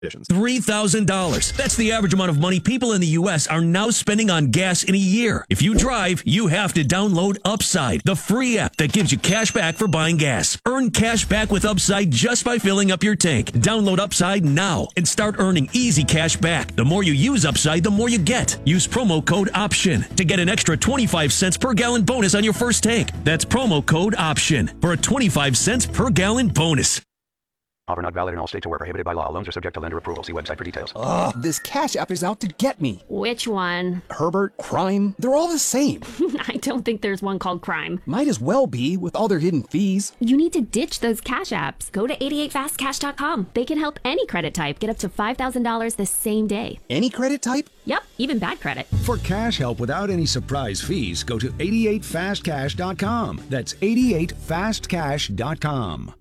$3,000. That's the average amount of money people in the U.S. are now spending on gas in a year. If you drive, you have to download Upside, the free app that gives you cash back for buying gas. Earn cash back with Upside just by filling up your tank. Download Upside now and start earning easy cash back. The more you use Upside, the more you get. Use promo code OPTION to get an extra 25 cents per gallon bonus on your first tank. That's promo code OPTION for a 25 cents per gallon bonus. Offer not valid in all states or where prohibited by law. Loans are subject to lender approval. See website for details. Ugh, this Cash App is out to get me. Which one? Herbert, Crime, they're all the same. I don't think there's one called Crime. Might as well be with all their hidden fees. You need to ditch those Cash Apps. Go to 88fastcash.com. They can help any credit type get up to $5,000 the same day. Any credit type? Yep, even bad credit. For cash help without any surprise fees, go to 88fastcash.com. That's 88fastcash.com.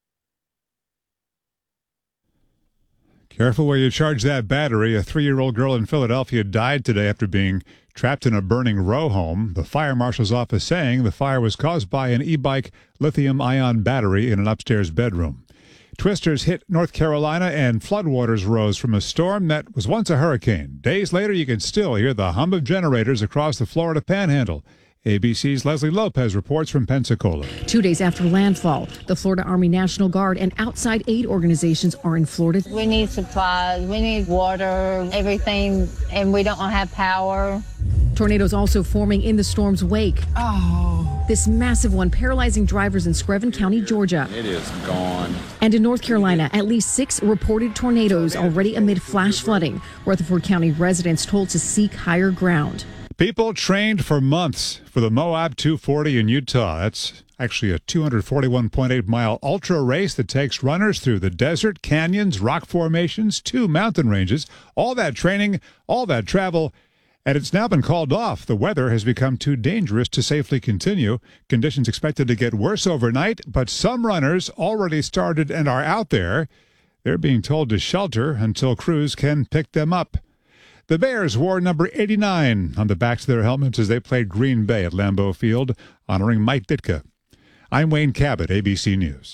Careful where you charge that battery. A 3-year-old girl in Philadelphia died today after being trapped in a burning row home. The fire marshal's office saying the fire was caused by an e-bike lithium-ion battery in an upstairs bedroom. Twisters hit North Carolina and floodwaters rose from a storm that was once a hurricane. Days later, you can still hear the hum of generators across the Florida Panhandle. ABC's Leslie Lopez reports from Pensacola. 2 days after landfall, the Florida Army National Guard and outside aid organizations are in Florida. We need supplies, we need water, everything, and we don't have power. Tornadoes also forming in the storm's wake. Oh. This massive one paralyzing drivers in Screven County, Georgia. It is gone. And in North Carolina, at least 6 reported tornadoes already amid flash flooding. Rutherford County residents told to seek higher ground. People trained for months for the Moab 240 in Utah. That's actually a 241.8-mile ultra race that takes runners through the desert, canyons, rock formations, 2 mountain ranges. All that training, all that travel, and it's now been called off. The weather has become too dangerous to safely continue. Conditions expected to get worse overnight, but some runners already started and are out there. They're being told to shelter until crews can pick them up. The Bears wore number 89 on the backs of their helmets as they played Green Bay at Lambeau Field, honoring Mike Ditka. I'm Wayne Cabot, ABC News.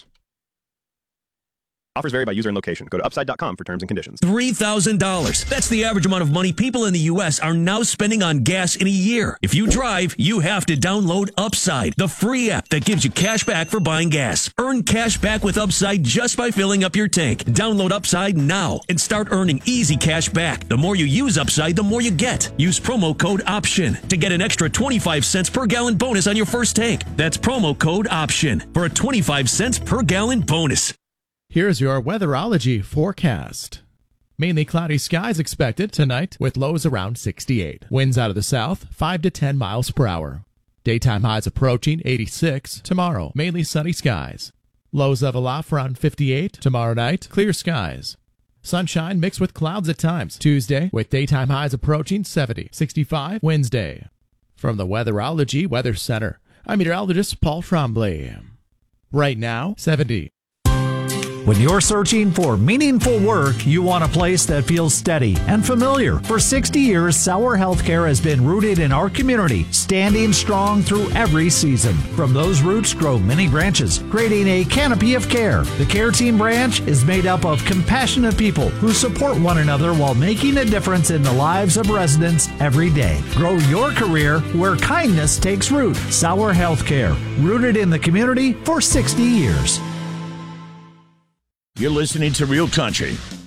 Offers vary by user and location. Go to upside.com for terms and conditions. $3,000. That's the average amount of money people in the U.S. are now spending on gas in a year. If you drive, you have to download Upside, the free app that gives you cash back for buying gas. Earn cash back with Upside just by filling up your tank. Download Upside now and start earning easy cash back. The more you use Upside, the more you get. Use promo code OPTION to get an extra 25 cents per gallon bonus on your first tank. That's promo code OPTION for a 25 cents per gallon bonus. Here's your weatherology forecast. Mainly cloudy skies expected tonight with lows around 68. Winds out of the south 5 to 10 miles per hour. Daytime highs approaching 86 tomorrow. Mainly sunny skies. Lows level off around 58 tomorrow night. Clear skies. Sunshine mixed with clouds at times. Tuesday with daytime highs approaching 70. 65 Wednesday. From the Weatherology Weather Center, I'm meteorologist Paul Trombley. Right now, 70. When you're searching for meaningful work, you want a place that feels steady and familiar. For 60 years, Sauer Healthcare has been rooted in our community, standing strong through every season. From those roots grow many branches, creating a canopy of care. The Care Team branch is made up of compassionate people who support one another while making a difference in the lives of residents every day. Grow your career where kindness takes root. Sauer Healthcare, rooted in the community for 60 years. You're listening to Real Country